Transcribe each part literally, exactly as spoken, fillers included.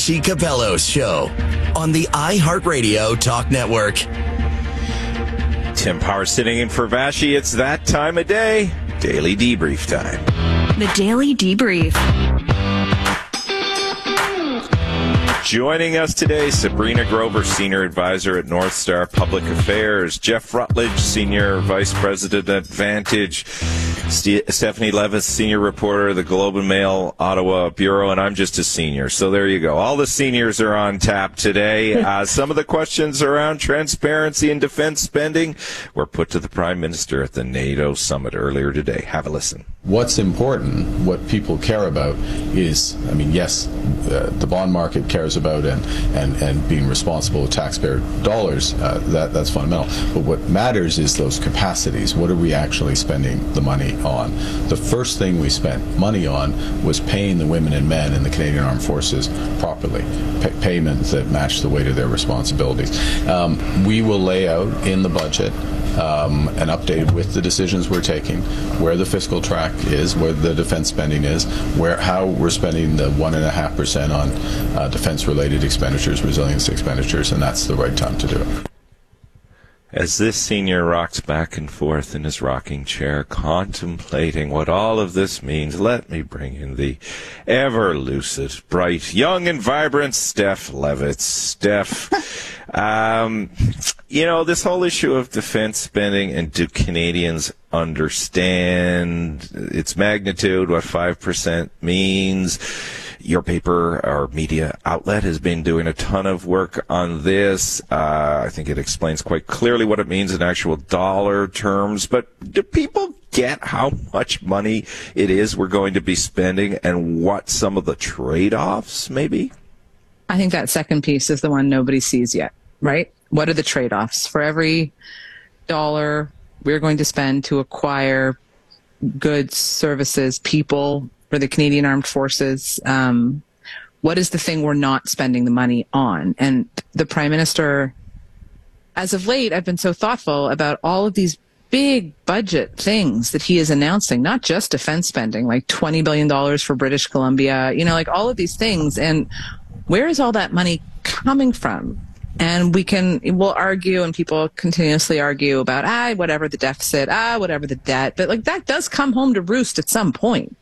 Chi Capello's show on the iHeartRadio Talk Network. Tim Power sitting in for Vashi. It's that time of day. Daily Debrief time. The Daily Debrief. Joining us today, Sabrina Grover, Senior Advisor at North Star Public Affairs. Jeff Rutledge, Senior Vice President at Vantage. St- Stephanie Levis, Senior Reporter of the Globe and Mail Ottawa Bureau, and I'm just a senior. So there you go. All the seniors are on tap today. Uh, some of the questions around transparency and defense spending were put to the Prime Minister at the NATO summit earlier today. Have a listen. What's important, what people care about is, I mean, yes, uh, the bond market cares about and, and, and being responsible with taxpayer dollars, uh, that, that's fundamental. But what matters is those capacities. What are we actually spending the money on? The first thing we spent money on was paying the women and men in the Canadian Armed Forces properly, pay- payments that match the weight of their responsibilities. Um, we will lay out in the budget Um, an update with the decisions we're taking, where the fiscal track is, where the defense spending is, where how we're spending the one and a half percent on uh, defense-related expenditures, resilience expenditures, and that's the right time to do it. As this senior rocks back and forth in his rocking chair, contemplating what all of this means, let me bring in the ever-lucid, bright, young and vibrant Steph Levitz. Steph, um, you know, this whole issue of defense spending, and do Canadians understand its magnitude, what five percent means? Your paper or media outlet has been doing a ton of work on this. Uh, I think it explains quite clearly what it means in actual dollar terms. But do people get how much money it is we're going to be spending and what some of the trade-offs may be? I think that second piece is the one nobody sees yet, right? What are the trade-offs? For every dollar we're going to spend to acquire goods, services, people for the Canadian Armed Forces, um, what is the thing we're not spending the money on? And the Prime Minister, as of late, I've been so thoughtful about all of these big budget things that he is announcing, not just defense spending, like twenty billion dollars for British Columbia, you know, like all of these things. And where is all that money coming from? And we can, we'll argue, and people continuously argue about, ah, whatever the deficit, ah, whatever the debt. But like that does come home to roost at some point.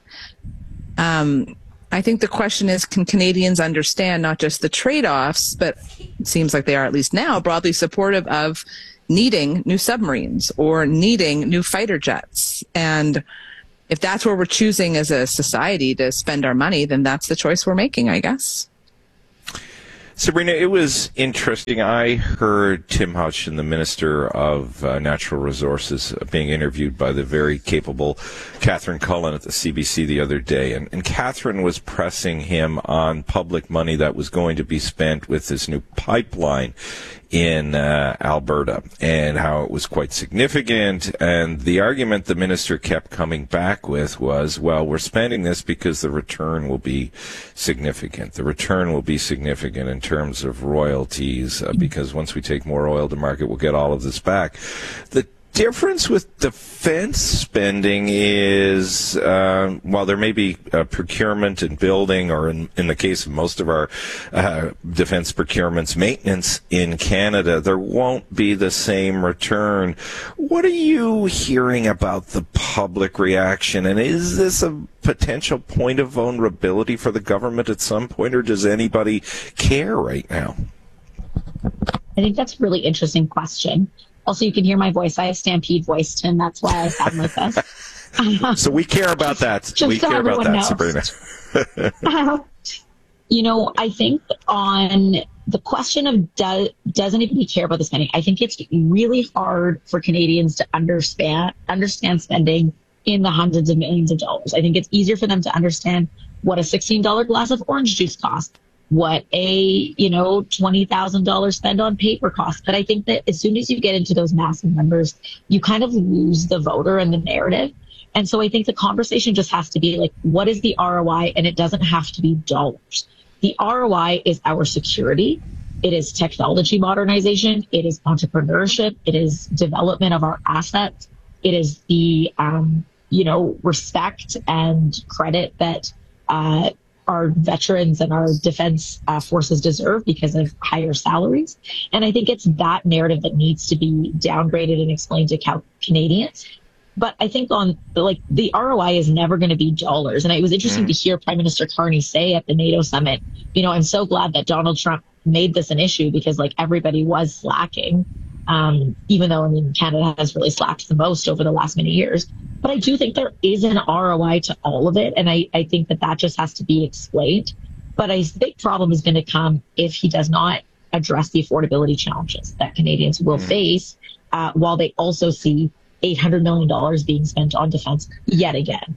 Um, I think the question is, can Canadians understand not just the trade-offs, but it seems like they are at least now broadly supportive of needing new submarines or needing new fighter jets? And if that's where we're choosing as a society to spend our money, then that's the choice we're making, I guess. Sabrina, it was interesting. I heard Tim Hodgson, the Minister of uh, Natural Resources, uh, being interviewed by the very capable Catherine Cullen at the C B C the other day. And, and Catherine was pressing him on public money that was going to be spent with this new pipeline in uh, Alberta and how it was quite significant. And the argument the minister kept coming back with was, well, we're spending this because the return will be significant. The return will be significant in terms of royalties, uh, because once we take more oil to market, we'll get all of this back. The difference with defense spending is, uh, while there may be uh, procurement and building, or in, in the case of most of our uh, defense procurements, maintenance in Canada, there won't be the same return. What are you hearing about the public reaction? And is this a potential point of vulnerability for the government at some point, or does anybody care right now? I think that's a really interesting question. Also, you can hear my voice. I have Stampede voice, Tim. That's why I sound like this. So we care about that. Just we so care about that, knows. Sabrina. uh, you know, I think on the question of do, does anybody care about the spending, I think it's really hard for Canadians to understand understand spending in the hundreds of millions of dollars. I think it's easier for them to understand what a sixteen dollars glass of orange juice costs, what a, you know, twenty thousand dollars spend on paper costs. But I think that as soon as you get into those massive numbers, you kind of lose the voter and the narrative. And so I think the conversation just has to be like, what is the R O I? And it doesn't have to be dollars. The R O I is our security. It is technology modernization. It is entrepreneurship. It is development of our assets. It is the, um, you know, respect and credit that uh, our veterans and our defense uh, forces deserve because of higher salaries. And I think it's that narrative that needs to be downgraded and explained to Cal- Canadians. But I think on like the R O I is never going to be dollars. And it was interesting mm. to hear Prime Minister Carney say at the NATO summit, you know, I'm so glad that Donald Trump made this an issue because like everybody was slacking, um, even though I mean Canada has really slacked the most over the last many years. But I do think there is an R O I to all of it. And I, I think that that just has to be explained. But a big problem is going to come if he does not address the affordability challenges that Canadians will mm. face uh, while they also see eight hundred million dollars being spent on defense yet again.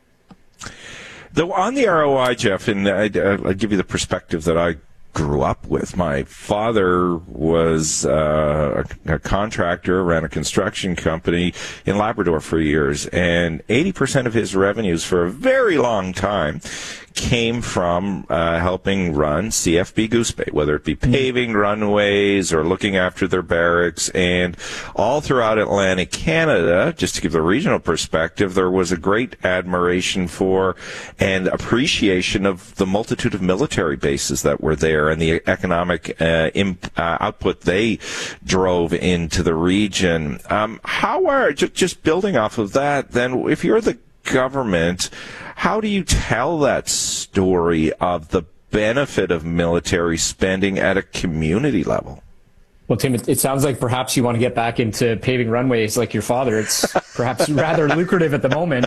Though on the R O I, Jeff, and I'd, I'd give you the perspective that I grew up with. My father was uh, a, a contractor, ran a construction company in Labrador for years, and eighty percent of his revenues for a very long time came from uh, helping run C F B Goose Bay, whether it be paving runways or looking after their barracks. And all throughout Atlantic Canada, just to give the regional perspective, there was a great admiration for and appreciation of the multitude of military bases that were there and the economic uh, imp, uh, output they drove into the region. Um, how are, just, just building off of that, then, if you're the government, how do you tell that story of the benefit of military spending at a community level? Well, Tim, it, it sounds like perhaps you want to get back into paving runways like your father. It's perhaps rather lucrative at the moment.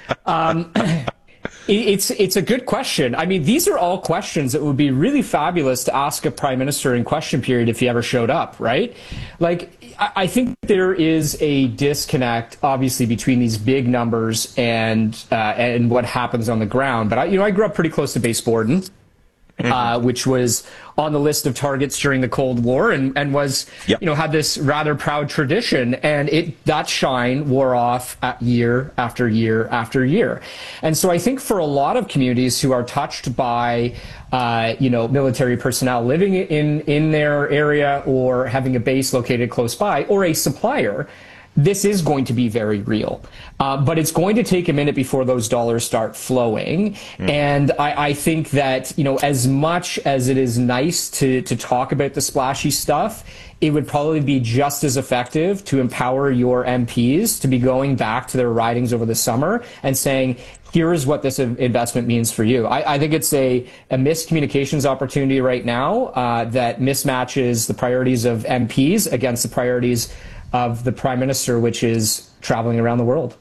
Um, it, it's it's a good question. I mean, these are all questions that would be really fabulous to ask a prime minister in question period if he ever showed up, right? Like, I think there is a disconnect, obviously, between these big numbers and uh, and what happens on the ground. But I, you know, I grew up pretty close to Base Borden, mm-hmm. uh, which was on the list of targets during the Cold War, and and was yep. you know had this rather proud tradition, and it that shine wore off at year after year after year. And so I think for a lot of communities who are touched by Uh, you know, military personnel living in, in their area or having a base located close by or a supplier, this is going to be very real. Uh, but it's going to take a minute before those dollars start flowing. Mm. And I, I think that, you know, as much as it is nice to, to talk about the splashy stuff, it would probably be just as effective to empower your M Ps to be going back to their ridings over the summer and saying, here is what this investment means for you. I, I think it's a, a missed communications opportunity right now uh, that mismatches the priorities of M Ps against the priorities of the Prime Minister, which is traveling around the world.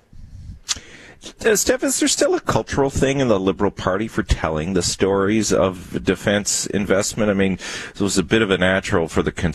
Uh, Steph, is there still a cultural thing in the Liberal Party for telling the stories of defense investment? I mean, it was a bit of a natural for the